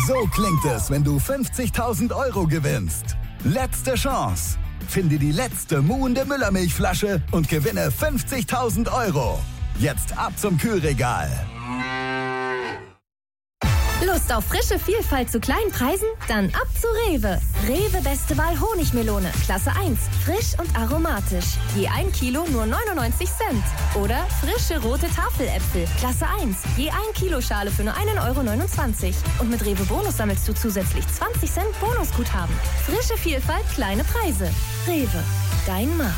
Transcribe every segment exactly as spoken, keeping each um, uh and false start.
So klingt es, wenn du fünfzigtausend Euro gewinnst. Letzte Chance. Finde die letzte muhende Müllermilchflasche und gewinne fünfzigtausend Euro. Jetzt ab zum Kühlregal. Lust auf frische Vielfalt zu kleinen Preisen? Dann ab zu Rewe. Rewe Beste Wahl Honigmelone, Klasse eins. Frisch und aromatisch. Je ein Kilo nur neunundneunzig Cent. Oder frische rote Tafeläpfel, Klasse eins. Je ein Kilo Schale für nur einen Euro neunundzwanzig. Und mit Rewe Bonus sammelst du zusätzlich zwanzig Cent Bonusguthaben. Frische Vielfalt, kleine Preise. Rewe, dein Markt.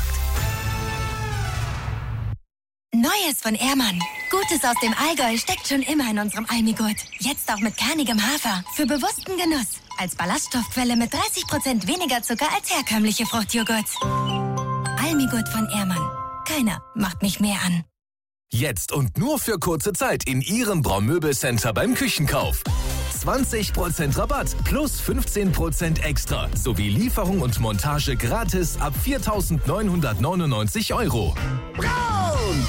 Neues von Ehrmann. Gutes aus dem Allgäu steckt schon immer in unserem Almigurt. Jetzt auch mit kernigem Hafer. Für bewussten Genuss. Als Ballaststoffquelle mit dreißig Prozent weniger Zucker als herkömmliche Fruchtjoghurts. Almigurt von Ehrmann. Keiner macht mich mehr an. Jetzt und nur für kurze Zeit in Ihrem Braumöbelcenter beim Küchenkauf. zwanzig Prozent Rabatt plus fünfzehn Prozent extra. Sowie Lieferung und Montage gratis ab viertausendneunhundertneunundneunzig Euro. Braun!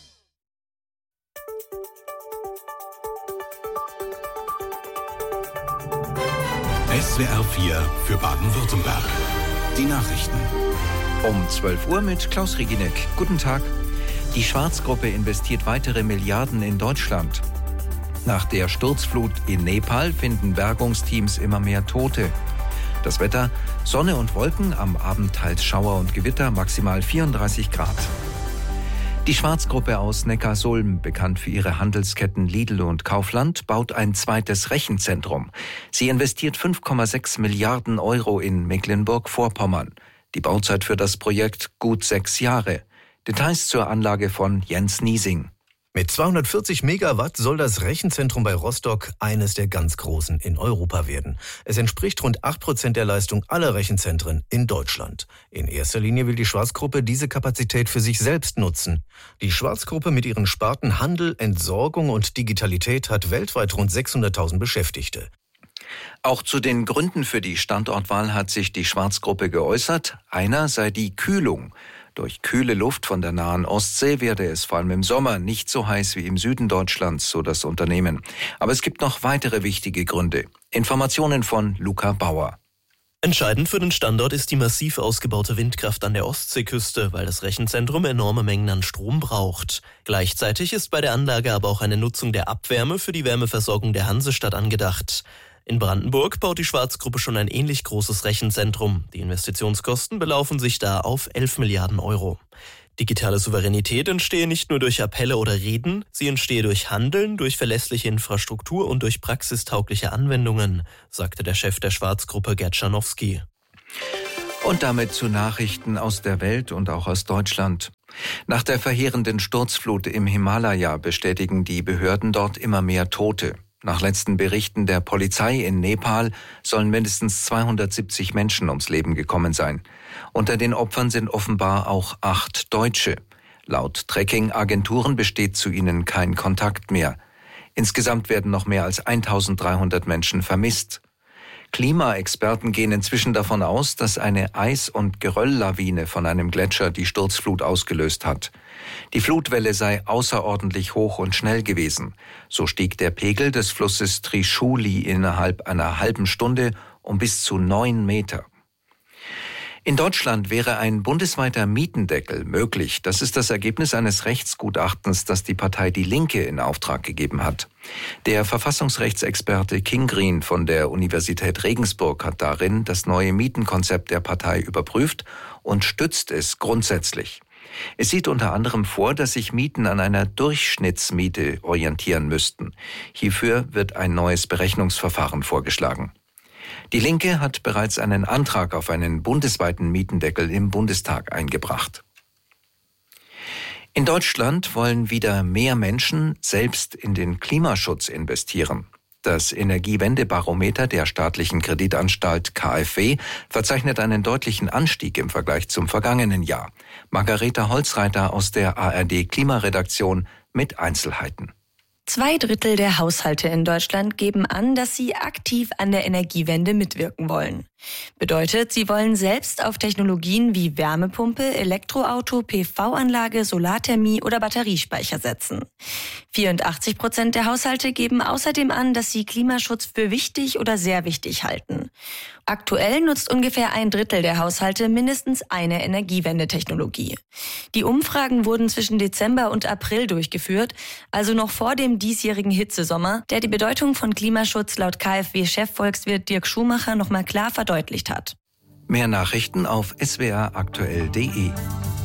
S W R vier für Baden-Württemberg. Die Nachrichten. Um zwölf Uhr mit Klaus Reginek. Guten Tag. Die Schwarz-Gruppe investiert weitere Milliarden in Deutschland. Nach der Sturzflut in Nepal finden Bergungsteams immer mehr Tote. Das Wetter: Sonne und Wolken, am Abend teils Schauer und Gewitter, maximal vierunddreißig Grad. Die Schwarz-Gruppe aus Neckarsulm, bekannt für ihre Handelsketten Lidl und Kaufland, baut ein zweites Rechenzentrum. Sie investiert fünf Komma sechs Milliarden Euro in Mecklenburg-Vorpommern. Die Bauzeit für das Projekt gut sechs Jahre. Details zur Anlage von Jens Niesing. Mit zweihundertvierzig Megawatt soll das Rechenzentrum bei Rostock eines der ganz großen in Europa werden. Es entspricht rund acht Prozent der Leistung aller Rechenzentren in Deutschland. In erster Linie will die Schwarzgruppe diese Kapazität für sich selbst nutzen. Die Schwarzgruppe mit ihren Sparten Handel, Entsorgung und Digitalität hat weltweit rund sechshunderttausend Beschäftigte. Auch zu den Gründen für die Standortwahl hat sich die Schwarzgruppe geäußert. Einer sei die Kühlung. Durch kühle Luft von der nahen Ostsee werde es vor allem im Sommer nicht so heiß wie im Süden Deutschlands, so das Unternehmen. Aber es gibt noch weitere wichtige Gründe. Informationen von Luca Bauer. Entscheidend für den Standort ist die massiv ausgebaute Windkraft an der Ostseeküste, weil das Rechenzentrum enorme Mengen an Strom braucht. Gleichzeitig ist bei der Anlage aber auch eine Nutzung der Abwärme für die Wärmeversorgung der Hansestadt angedacht. In Brandenburg baut die Schwarzgruppe schon ein ähnlich großes Rechenzentrum. Die Investitionskosten belaufen sich da auf elf Milliarden Euro. Digitale Souveränität entstehe nicht nur durch Appelle oder Reden, sie entstehe durch Handeln, durch verlässliche Infrastruktur und durch praxistaugliche Anwendungen, sagte der Chef der Schwarzgruppe Gerd Schanowski. Und damit zu Nachrichten aus der Welt und auch aus Deutschland. Nach der verheerenden Sturzflut im Himalaya bestätigen die Behörden dort immer mehr Tote. Nach letzten Berichten der Polizei in Nepal sollen mindestens zweihundertsiebzig Menschen ums Leben gekommen sein. Unter den Opfern sind offenbar auch acht Deutsche. Laut Trekking-Agenturen besteht zu ihnen kein Kontakt mehr. Insgesamt werden noch mehr als eintausenddreihundert Menschen vermisst. Klimaexperten gehen inzwischen davon aus, dass eine Eis- und Gerölllawine von einem Gletscher die Sturzflut ausgelöst hat. Die Flutwelle sei außerordentlich hoch und schnell gewesen. So stieg der Pegel des Flusses Trishuli innerhalb einer halben Stunde um bis zu neun Meter. In Deutschland wäre ein bundesweiter Mietendeckel möglich. Das ist das Ergebnis eines Rechtsgutachtens, das die Partei Die Linke in Auftrag gegeben hat. Der Verfassungsrechtsexperte King Green von der Universität Regensburg hat darin das neue Mietenkonzept der Partei überprüft und stützt es grundsätzlich. Es sieht unter anderem vor, dass sich Mieten an einer Durchschnittsmiete orientieren müssten. Hierfür wird ein neues Berechnungsverfahren vorgeschlagen. Die Linke hat bereits einen Antrag auf einen bundesweiten Mietendeckel im Bundestag eingebracht. In Deutschland wollen wieder mehr Menschen selbst in den Klimaschutz investieren. Das Energiewendebarometer der staatlichen Kreditanstalt K f W verzeichnet einen deutlichen Anstieg im Vergleich zum vergangenen Jahr. Margareta Holzreiter aus der A R D Klimaredaktion mit Einzelheiten. Zwei Drittel der Haushalte in Deutschland geben an, dass sie aktiv an der Energiewende mitwirken wollen. Bedeutet, sie wollen selbst auf Technologien wie Wärmepumpe, Elektroauto, P V-Anlage, Solarthermie oder Batteriespeicher setzen. vierundachtzig Prozent der Haushalte geben außerdem an, dass sie Klimaschutz für wichtig oder sehr wichtig halten. Aktuell nutzt ungefähr ein Drittel der Haushalte mindestens eine Energiewendetechnologie. Die Umfragen wurden zwischen Dezember und April durchgeführt, also noch vor dem diesjährigen Hitzesommer, der die Bedeutung von Klimaschutz laut K f W-Chefvolkswirt Dirk Schumacher noch mal klar verdeutlicht hat. Mehr Nachrichten auf s w r aktuell punkt d e.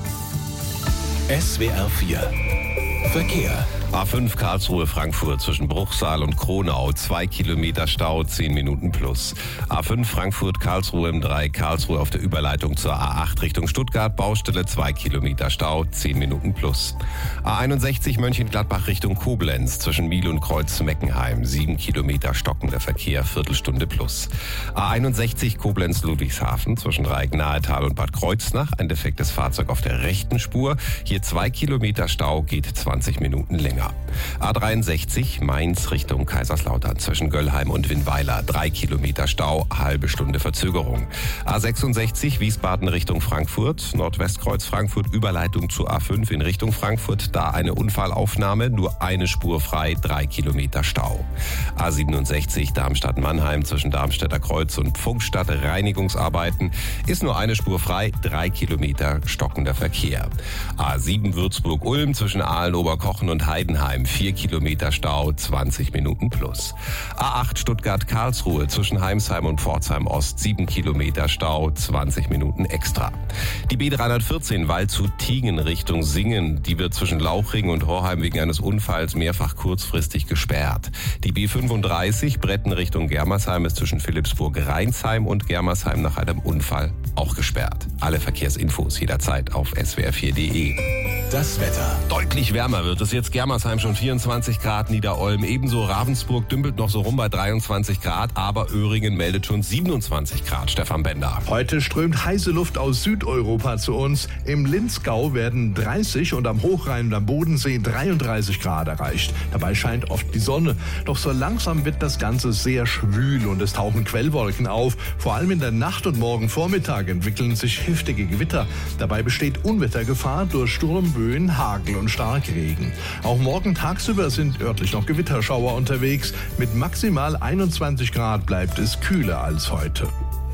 S W R vier Verkehr. A fünf Karlsruhe-Frankfurt zwischen Bruchsal und Kronau, zwei Kilometer Stau, zehn Minuten plus. A fünf Frankfurt-Karlsruhe M drei, Karlsruhe auf der Überleitung zur A acht Richtung Stuttgart, Baustelle, zwei Kilometer Stau, zehn Minuten plus. A einundsechzig Mönchengladbach Richtung Koblenz zwischen Miel und Kreuz-Meckenheim, sieben Kilometer stockender Verkehr, Viertelstunde plus. A einundsechzig Koblenz-Ludwigshafen zwischen Dreieck-Nahetal und Bad Kreuznach, ein defektes Fahrzeug auf der rechten Spur, hier zwei Kilometer Stau, geht zwanzig Minuten länger. A dreiundsechzig Mainz Richtung Kaiserslautern zwischen Göllheim und Winnweiler, drei Kilometer Stau, halbe Stunde Verzögerung. A sechsundsechzig Wiesbaden Richtung Frankfurt, Nordwestkreuz Frankfurt, Überleitung zu A fünf in Richtung Frankfurt, da eine Unfallaufnahme, nur eine Spur frei, drei Kilometer Stau. A siebenundsechzig Darmstadt-Mannheim zwischen Darmstädter Kreuz und Pfungstadt, Reinigungsarbeiten, ist nur eine Spur frei, drei Kilometer stockender Verkehr. A sieben Würzburg-Ulm zwischen Aalen-Oberkochen und Heidenheim, vier Kilometer Stau, zwanzig Minuten plus. A acht Stuttgart-Karlsruhe zwischen Heimsheim und Pforzheim Ost, sieben Kilometer Stau, zwanzig Minuten extra. Die B dreihundertvierzehn Waldshut-Tiegen Richtung Singen, die wird zwischen Lauchringen und Horheim wegen eines Unfalls mehrfach kurzfristig gesperrt. Die B fünfunddreißig Bretten Richtung Germersheim ist zwischen Philippsburg-Rheinsheim und Germersheim nach einem Unfall auch gesperrt. Alle Verkehrsinfos jederzeit auf s w r vier punkt d e. Das Wetter. Deutlich wärmer wird es jetzt. Germersheim schon vierundzwanzig Grad, Niederolm ebenso. Ravensburg dümpelt noch so rum bei dreiundzwanzig Grad, aber Öhringen meldet schon siebenundzwanzig Grad. Stefan Bender. Heute strömt heiße Luft aus Südeuropa zu uns. Im Linzgau werden dreißig und am Hochrhein und am Bodensee dreiunddreißig Grad erreicht. Dabei scheint oft die Sonne. Doch so langsam wird das Ganze sehr schwül und es tauchen Quellwolken auf. Vor allem in der Nacht und morgen Vormittag entwickeln sich heftige Gewitter. Dabei besteht Unwettergefahr durch Sturmböen, Hagel und Starkregen. Auch morgen tagsüber sind örtlich noch Gewitterschauer unterwegs. Mit maximal einundzwanzig Grad bleibt es kühler als heute.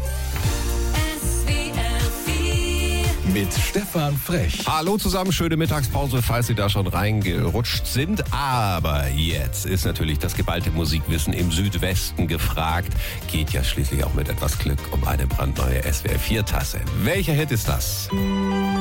Mit Stefan Frech. Hallo zusammen, schöne Mittagspause, falls Sie da schon reingerutscht sind. Aber jetzt ist natürlich das geballte Musikwissen im Südwesten gefragt. Geht ja schließlich auch mit etwas Glück um eine brandneue S W R vier Tasse. Welcher Hit ist das?